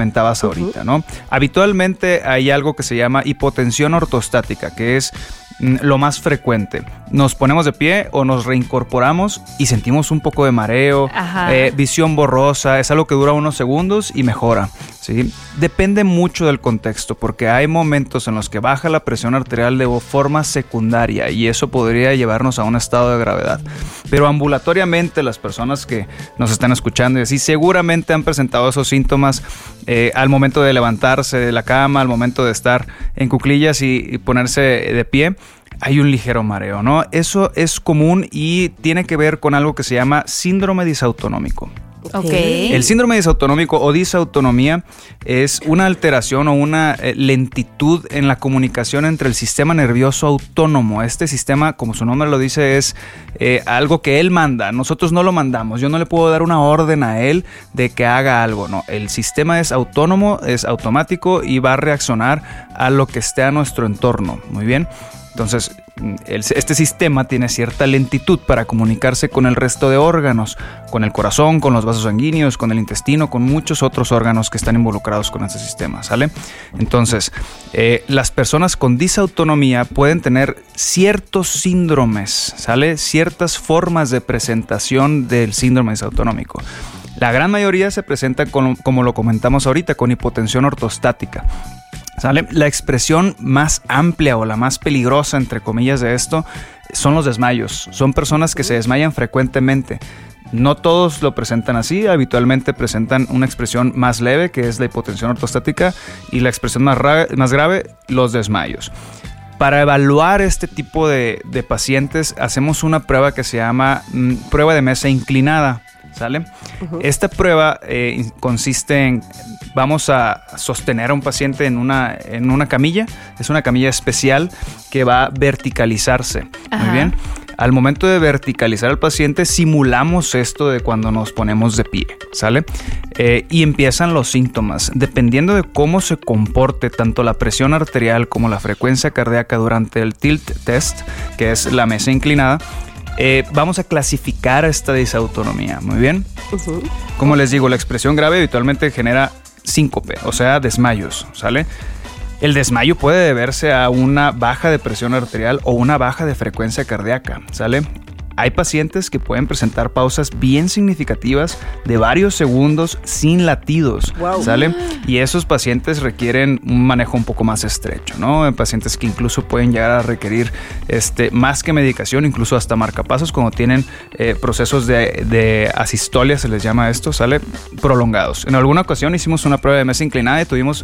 comentabas ahorita, ¿no? Habitualmente hay algo que se llama hipotensión ortostática, que es lo más frecuente. Nos ponemos de pie o nos reincorporamos y sentimos un poco de mareo, visión borrosa, es algo que dura unos segundos y mejora, ¿sí? Depende mucho del contexto, porque hay momentos en los que baja la presión arterial de forma secundaria y eso podría llevarnos a un estado de gravedad. Pero ambulatoriamente las personas que nos están escuchando y así seguramente han presentado esos síntomas al momento de levantarse de la cama, al momento de estar en cuclillas y ponerse de pie. Hay un ligero mareo, ¿no? Eso es común y tiene que ver con algo que se llama síndrome disautonómico. Okay. El síndrome disautonómico o disautonomía es una alteración o una lentitud en la comunicación entre el sistema nervioso autónomo. Este sistema, como su nombre lo dice, es algo que él manda. Nosotros no lo mandamos. Yo no le puedo dar una orden a él de que haga algo. No, el sistema es autónomo, es automático y va a reaccionar a lo que esté a nuestro entorno. Muy bien. Entonces, este sistema tiene cierta lentitud para comunicarse con el resto de órganos, con el corazón, con los vasos sanguíneos, con el intestino, con muchos otros órganos que están involucrados con este sistema, ¿sale? Entonces, las personas con disautonomía pueden tener ciertos síndromes, ¿sale? Ciertas formas de presentación del síndrome disautonómico. La gran mayoría se presenta como lo comentamos ahorita, con hipotensión ortostática. ¿Sale? La expresión más amplia o la más peligrosa, entre comillas, de esto son los desmayos. Son personas que se desmayan frecuentemente. No todos lo presentan así, habitualmente presentan una expresión más leve, que es la hipotensión ortostática, y la expresión más grave, los desmayos. Para evaluar este tipo de pacientes, hacemos una prueba que se llama prueba de mesa inclinada. ¿Sale? Esta prueba consiste en, vamos a sostener a un paciente en una camilla. Es una camilla especial que va a verticalizarse. Muy bien. Al momento de verticalizar al paciente, simulamos esto de cuando nos ponemos de pie, ¿sale? Y empiezan los síntomas. Dependiendo de cómo se comporte tanto la presión arterial como la frecuencia cardíaca durante el tilt test, que es la mesa inclinada, vamos a clasificar esta disautonomía. Muy bien. Como les digo, la expresión grave habitualmente genera síncope, o sea, desmayos, ¿sale? El desmayo puede deberse a una baja de presión arterial o una baja de frecuencia cardíaca, ¿sale? Hay pacientes que pueden presentar pausas bien significativas de varios segundos sin latidos, ¿sale? Y esos pacientes requieren un manejo un poco más estrecho, ¿no? Hay pacientes que incluso pueden llegar a requerir más que medicación, incluso hasta marcapasos cuando tienen procesos de asistolia, se les llama esto, ¿sale? Prolongados. En alguna ocasión hicimos una prueba de mesa inclinada y tuvimos,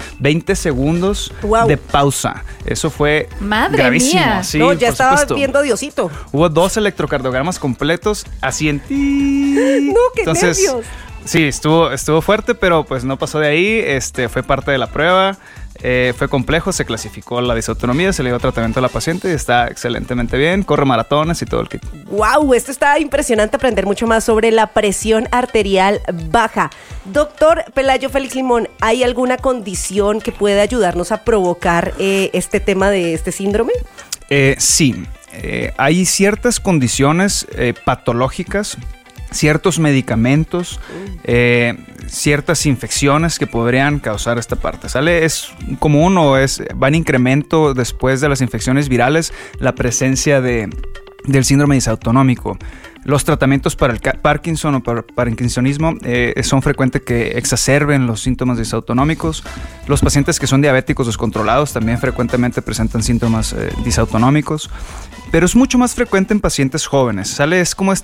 20 segundos de pausa. Eso fue gravísimo. Mía. Sí, no, ya estaba supuesto. viendo Diosito. Hubo 2 electrocardiogramas completos así en ti. No, qué Entonces, nervios. Sí, estuvo fuerte, pero pues no pasó de ahí. Fue parte de la prueba. Fue complejo, se clasificó la disautonomía, se le dio tratamiento a la paciente y está excelentemente bien, corre maratones y todo el kit. ¡Wow! Esto está impresionante, aprender mucho más sobre la presión arterial baja. Doctor Pelayo Félix Limón, ¿hay alguna condición que pueda ayudarnos a provocar este tema de este síndrome? Sí, hay ciertas condiciones patológicas, ciertos medicamentos, ciertas infecciones que podrían causar esta parte, ¿sale? Es común o va en incremento después de las infecciones virales la presencia del síndrome disautonómico. Los tratamientos para el Parkinson o para parkinsonismo son frecuentes que exacerben los síntomas disautonómicos. Los pacientes que son diabéticos descontrolados también frecuentemente presentan síntomas disautonómicos. Pero es mucho más frecuente en pacientes jóvenes, ¿sale? Es como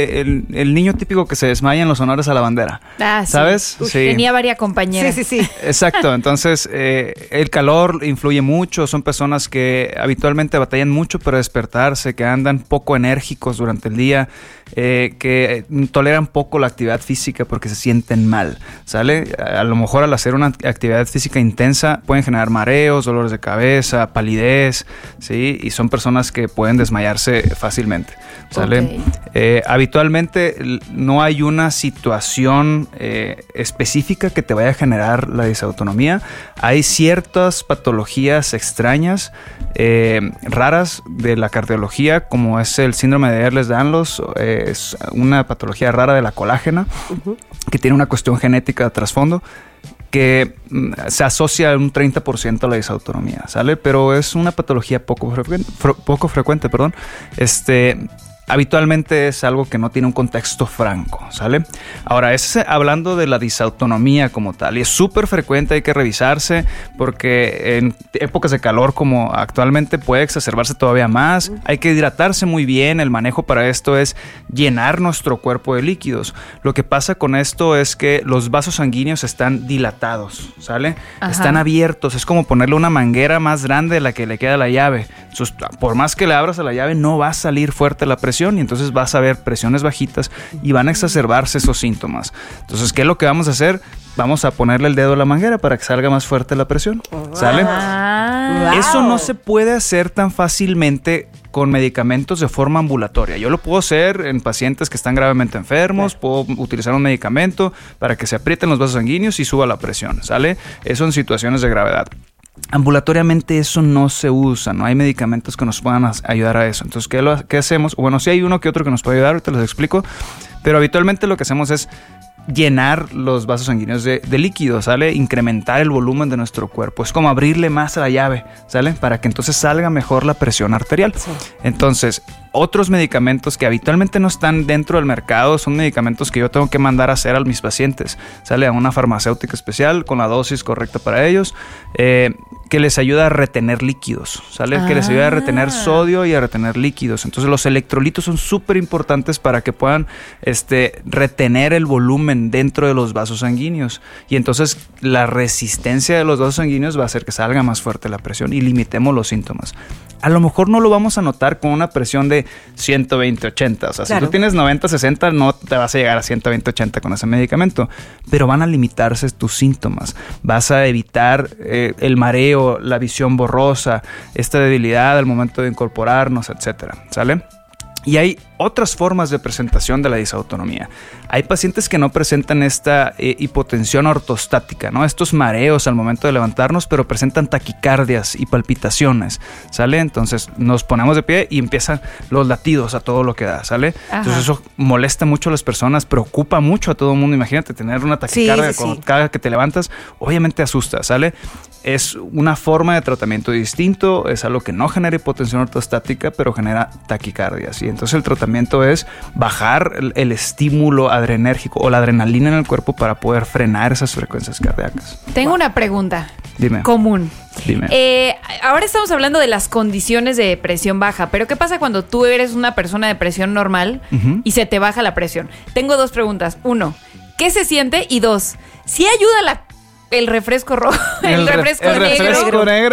el niño típico que se desmaya en los honores a la bandera. ¿Sabes? Sí. Tenía varias compañeras. Sí. Exacto. Entonces, el calor influye mucho. Son personas que habitualmente batallan mucho para despertarse, que andan poco enérgicos durante el día, que toleran poco la actividad física porque se sienten mal, ¿sale? A lo mejor al hacer una actividad física intensa pueden generar mareos, dolores de cabeza, palidez, ¿sí? Y son personas que pueden desmayarse fácilmente, ¿sale? Okay. Habitualmente no hay una situación específica que te vaya a generar la disautonomía. Hay ciertas patologías extrañas, raras de la cardiología, como es el síndrome de Ehlers-Danlos, es una patología rara de la colágena, que tiene una cuestión genética de trasfondo. que se asocia un 30% a la disautonomía, ¿sale? Pero es una patología poco frecuente, perdón. Habitualmente es algo que no tiene un contexto franco, ¿sale? Ahora, hablando de la disautonomía como tal, y es súper frecuente, hay que revisarse, porque en épocas de calor como actualmente puede exacerbarse todavía más. Hay que hidratarse muy bien. El manejo para esto es llenar nuestro cuerpo de líquidos. Lo que pasa con esto es que los vasos sanguíneos están dilatados, ¿sale? Ajá. Están abiertos. Es como ponerle una manguera más grande de la que le queda a la llave. Entonces, por más que le abras a la llave, no va a salir fuerte la presión, y entonces vas a ver presiones bajitas y van a exacerbarse esos síntomas. Entonces, ¿qué es lo que vamos a hacer? Vamos a ponerle el dedo a la manguera para que salga más fuerte la presión. ¿Sale? Wow. Eso no se puede hacer tan fácilmente con medicamentos de forma ambulatoria. Yo lo puedo hacer en pacientes que están gravemente enfermos, puedo utilizar un medicamento para que se aprieten los vasos sanguíneos y suba la presión, ¿sale? Eso en situaciones de gravedad. Ambulatoriamente eso no se usa, no hay medicamentos que nos puedan ayudar a eso. Entonces, ¿qué hacemos? Bueno, sí hay uno que otro que nos puede ayudar, ahorita les explico, pero habitualmente lo que hacemos es llenar los vasos sanguíneos de líquido, ¿sale? Incrementar el volumen de nuestro cuerpo. Es como abrirle más a la llave, ¿sale? Para que entonces salga mejor la presión arterial. Sí. Entonces, otros medicamentos que habitualmente no están dentro del mercado son medicamentos que yo tengo que mandar a hacer a mis pacientes, ¿sale? A una farmacéutica especial con la dosis correcta para ellos, que les ayuda a retener líquidos, ¿sale? Que les ayuda a retener sodio y a retener líquidos. Entonces, los electrolitos son súper importantes para que puedan retener el volumen dentro de los vasos sanguíneos. Y entonces, la resistencia de los vasos sanguíneos va a hacer que salga más fuerte la presión y limitemos los síntomas. A lo mejor no lo vamos a notar con una presión de 120-80. O sea, claro, si tú tienes 90-60, no te vas a llegar a 120-80 con ese medicamento. Pero van a limitarse tus síntomas. Vas a evitar el mareo, la visión borrosa, esta debilidad al momento de incorporarnos, etcétera, ¿sale? Y hay otras formas de presentación de la disautonomía. Hay pacientes que no presentan esta hipotensión ortostática, ¿no? Estos mareos al momento de levantarnos, pero presentan taquicardias y palpitaciones, ¿sale? Entonces nos ponemos de pie y empiezan los latidos a todo lo que da, ¿sale? Ajá. Entonces eso molesta mucho a las personas, preocupa mucho a todo el mundo. Imagínate tener una taquicardia cada que te levantas, obviamente asusta, ¿sale? Es una forma de tratamiento distinto, es algo que no genera hipotensión ortostática, pero genera taquicardias. Y entonces el tratamiento es bajar el estímulo adrenérgico o la adrenalina en el cuerpo para poder frenar esas frecuencias cardíacas. Tengo una pregunta. Dime. Común. Dime. Ahora estamos hablando de las condiciones de presión baja, pero ¿qué pasa cuando tú eres una persona de presión normal y se te baja la presión? Tengo dos preguntas. Uno, ¿qué se siente? Y dos, ¿sí ayuda el refresco rojo? El refresco negro.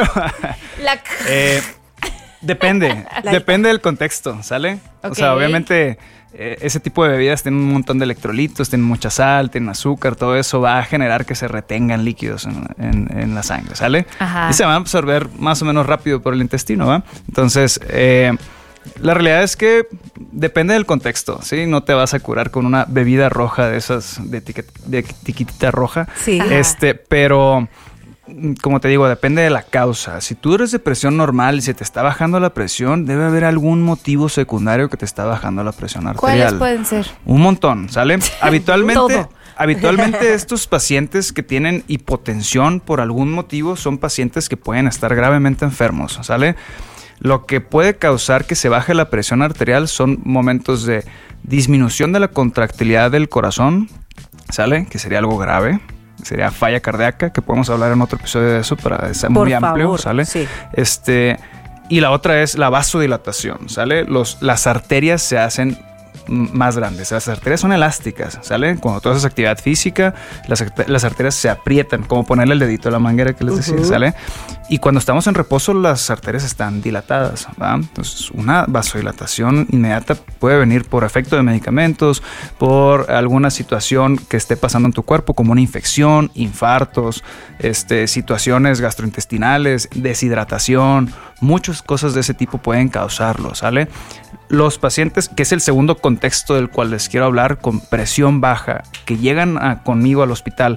Depende del contexto, ¿sale? Okay. O sea, obviamente ese tipo de bebidas tienen un montón de electrolitos, tienen mucha sal, tienen azúcar, todo eso va a generar que se retengan líquidos en la sangre, ¿sale? Ajá. Y se van a absorber más o menos rápido por el intestino, ¿va? Entonces, la realidad es que depende del contexto, ¿sí? No te vas a curar con una bebida roja de esas de etiquetita roja. Sí. Pero como te digo, depende de la causa. Si tú eres de presión normal y se te está bajando la presión, debe haber algún motivo secundario que te está bajando la presión arterial. ¿Cuáles pueden ser? Un montón, ¿sale? Habitualmente estos pacientes que tienen hipotensión por algún motivo son pacientes que pueden estar gravemente enfermos, ¿sale? Lo que puede causar que se baje la presión arterial son momentos de disminución de la contractilidad del corazón, ¿sale? Que sería algo grave. Sería falla cardíaca, que podemos hablar en otro episodio de eso, para ser muy amplio, ¿sale? Sí. Y la otra es la vasodilatación, ¿sale? Las arterias se hacen más grandes. Las arterias son elásticas, ¿sale? Cuando tú haces actividad física, las arterias se aprietan, como ponerle el dedito a la manguera que les decía, ¿sale? Y cuando estamos en reposo, las arterias están dilatadas, ¿va? Entonces, una vasodilatación inmediata puede venir por efecto de medicamentos, por alguna situación que esté pasando en tu cuerpo, como una infección, infartos, situaciones gastrointestinales, deshidratación, muchas cosas de ese tipo pueden causarlo, ¿sale? Los pacientes, que es el segundo contexto del cual les quiero hablar, con presión baja, que llegan conmigo al hospital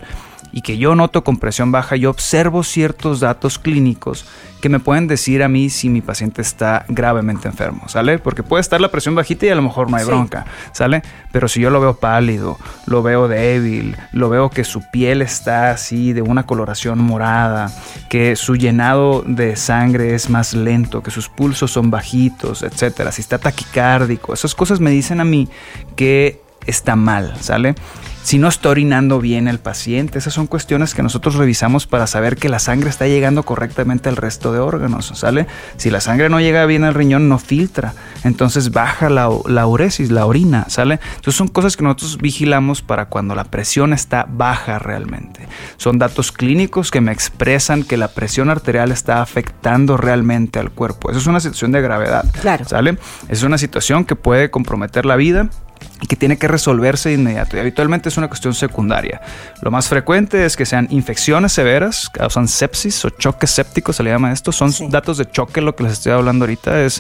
y que yo noto con presión baja, yo observo ciertos datos clínicos que me pueden decir a mí si mi paciente está gravemente enfermo, ¿sale? Porque puede estar la presión bajita y a lo mejor no hay bronca, ¿sale? Pero si yo lo veo pálido, lo veo débil, lo veo que su piel está así de una coloración morada, que su llenado de sangre es más lento, que sus pulsos son bajitos, etcétera, si está taquicárdico, esas cosas me dicen a mí que está mal, ¿sale? Si no está orinando bien el paciente, esas son cuestiones que nosotros revisamos para saber que la sangre está llegando correctamente al resto de órganos, ¿sale? Si la sangre no llega bien al riñón, no filtra, entonces baja la uresis, la orina, ¿sale? Entonces son cosas que nosotros vigilamos para cuando la presión está baja realmente. Son datos clínicos que me expresan que la presión arterial está afectando realmente al cuerpo. Eso es una situación de gravedad, claro, ¿sale? Es una situación que puede comprometer la vida y que tiene que resolverse de inmediato, y habitualmente es una cuestión secundaria. Lo más frecuente es que sean infecciones severas, causan sepsis o choque séptico, se le llama esto. Son datos de choque, lo que les estoy hablando ahorita es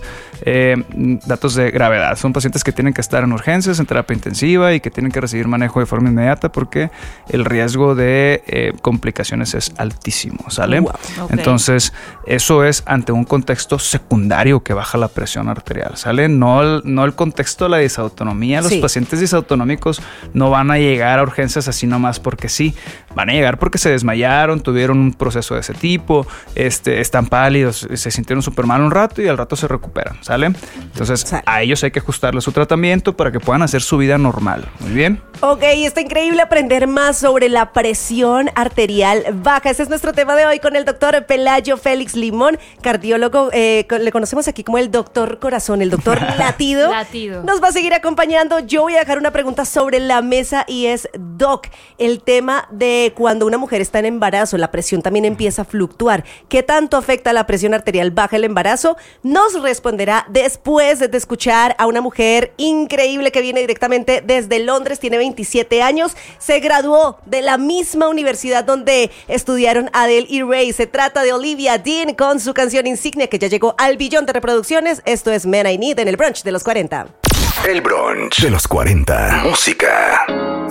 datos de gravedad. Son pacientes que tienen que estar en urgencias, en terapia intensiva, y que tienen que recibir manejo de forma inmediata porque el riesgo de complicaciones es altísimo, ¿sale? Wow. Okay. Entonces, eso es ante un contexto secundario que baja la presión arterial, ¿sale? No el contexto de la disautonomía. Los pacientes disautonómicos no van a llegar a urgencias así nomás porque sí. Van a llegar porque se desmayaron, tuvieron un proceso de ese tipo, están pálidos, se sintieron súper mal un rato y al rato se recuperan, ¿sale? Entonces, a ellos hay que ajustarles su tratamiento para que puedan hacer su vida normal. Muy bien. Ok, está increíble aprender más sobre la presión arterial baja. Ese es nuestro tema de hoy con el doctor Pelayo Félix Limón, cardiólogo. Le conocemos aquí como el doctor corazón, el doctor latido. Latido. Nos va a seguir acompañando. Yo voy a dejar una pregunta sobre la mesa y es, Doc, el tema de cuando una mujer está en embarazo, la presión también empieza a fluctuar. ¿Qué tanto afecta la presión arterial baja el embarazo? Nos responderá después de escuchar a una mujer increíble que viene directamente desde Londres, tiene 27 años, se graduó de la misma universidad donde estudiaron Adele y Ray. Se trata de Olivia Dean con su canción insignia que ya llegó al billón de reproducciones. Esto es Men I Need en el brunch de los 40. El brunch de los 40. Música.